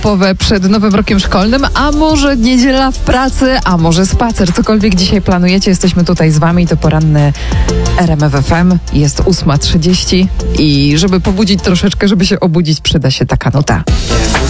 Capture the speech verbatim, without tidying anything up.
połowę przed nowym rokiem szkolnym, a może niedziela w pracy, a może spacer, cokolwiek dzisiaj planujecie, jesteśmy tutaj z wami, to poranny R M F F M, jest ósma trzydzieści i żeby pobudzić troszeczkę, żeby się obudzić, przyda się taka nuta.